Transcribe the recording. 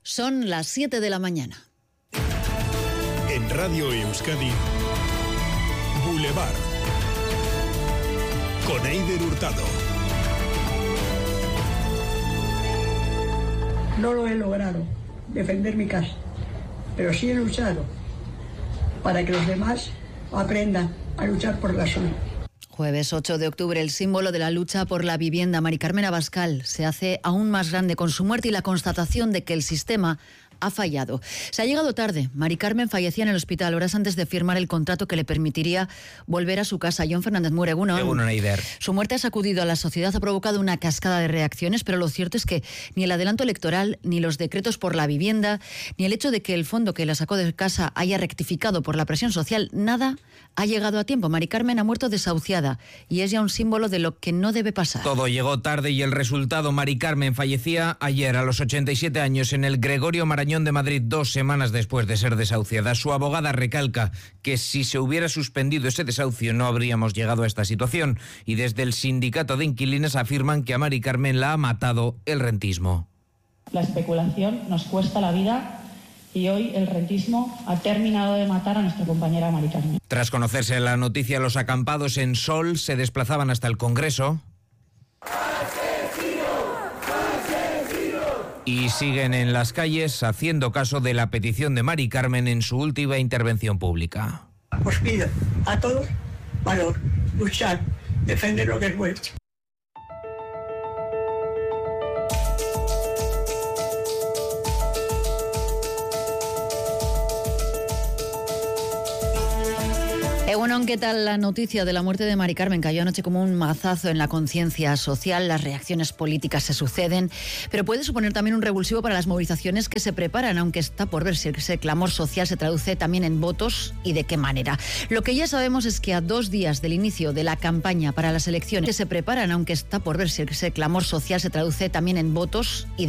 Son las 7 de la mañana. En Radio Euskadi, Boulevard, con Eider Hurtado. No lo he logrado, defender mi casa, pero sí he luchado para que los demás aprendan a luchar por la suya. Jueves 8 de octubre, el símbolo de la lucha por la vivienda, Mari Carmen Abascal, se hace aún más grande con su muerte y la constatación de que el sistema ha fallado. Se ha llegado tarde. Mari Carmen fallecía en el hospital horas antes de firmar el contrato que le permitiría volver a su casa. Jon Fernández Mur, Egunon, Eider. Su muerte ha sacudido a la sociedad, ha provocado una cascada de reacciones, pero lo cierto es que ni el adelanto electoral, ni los decretos por la vivienda, ni el hecho de que el fondo que la sacó de casa haya rectificado por la presión social, nada ha llegado a tiempo. Mari Carmen ha muerto desahuciada y es ya un símbolo de lo que no debe pasar. Todo llegó tarde y el resultado: Mari Carmen fallecía ayer a los 87 años en el Gregorio Marañón de Madrid, 2 semanas después de ser desahuciada. Su abogada recalca que si se hubiera suspendido ese desahucio no habríamos llegado a esta situación, y desde el sindicato de inquilinos afirman que a Mari Carmen la ha matado el rentismo. La especulación nos cuesta la vida y hoy el rentismo ha terminado de matar a nuestra compañera Mari Carmen. Tras conocerse la noticia, los acampados en Sol se desplazaban hasta el Congreso y siguen en las calles haciendo caso de la petición de Mari Carmen en su última intervención pública. Os pido a todos valor, luchar, defender lo que es vuestro. Bueno, ¿qué tal la noticia de la muerte de Mari Carmen? Cayó anoche como un mazazo en la conciencia social, las reacciones políticas se suceden, pero puede suponer también un revulsivo para las movilizaciones que se preparan, aunque está por ver si ese clamor social se traduce también en votos y de qué manera. Lo que ya sabemos es que a 2 días del inicio de la campaña para las elecciones que se preparan, aunque está por ver si ese clamor social se traduce también en votos y de